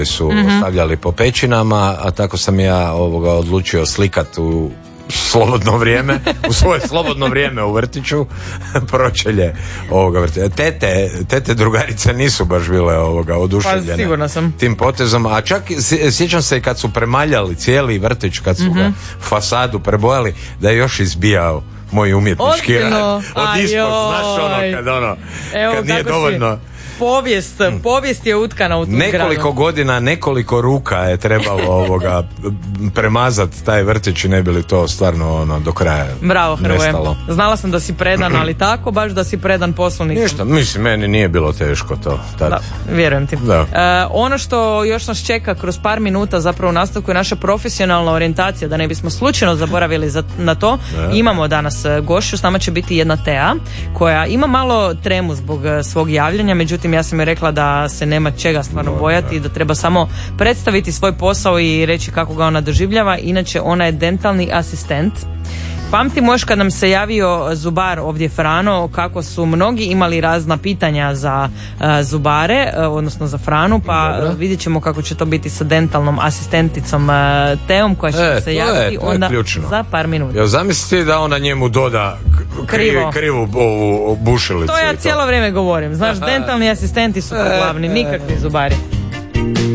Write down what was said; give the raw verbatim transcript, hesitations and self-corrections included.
su mm-hmm. ostavljali po pećinama, a tako sam ja ovoga odlučio slikat u slobodno vrijeme, u svoje slobodno vrijeme u vrtiću, pročelje ovoga vrtića. Tete, tete drugarice nisu baš bile ovoga oduševljene. Pa sigurno sam. Tim potezom, a čak sjećam se kad su premaljali cijeli vrtić, kad su mm-hmm. ga fasadu prebojali, da je još izbijao moj umjetnički rad od ispod, znaš ono kad ono, Evo, kad nije dovoljno. Povijest, povijest je utkana u tu zgradu. Nekoliko godina, nekoliko ruka je trebalo ovoga premazati taj vrtić i ne bi li to stvarno ono do kraja Bravo, Hrvoje. nestalo. Znala sam da si predan, ali tako, baš da si predan poslu nisam. Ništa, mislim, meni nije bilo teško to tad. Da, vjerujem ti. Da. E, ono što još nas čeka kroz par minuta, zapravo u nastavku je naša profesionalna orijentacija, da ne bismo slučajno zaboravili za, na to. Da. Imamo danas gošću, s nama će biti jedna Tea, koja ima malo tremu zbog svog javljanja, međutim ja sam joj rekla da se nema čega stvarno bojati, da treba samo predstaviti svoj posao i reći kako ga ona doživljava. Inače, ona je dentalni asistent. Pamtimo još kad nam se javio zubar ovdje Frano, kako su mnogi imali razna pitanja za uh, zubare, uh, odnosno za Franu, pa Dobro. vidjet ćemo kako će to biti sa dentalnom asistenticom uh, Teom, koja će e, se javiti je, onda za par minuta. Ja zamislite da ona njemu doda krivu, krivu ovu bušilicu. To ja cijelo vrijeme govorim, znaš, dentalni asistenti su glavni, nikakvi zubari.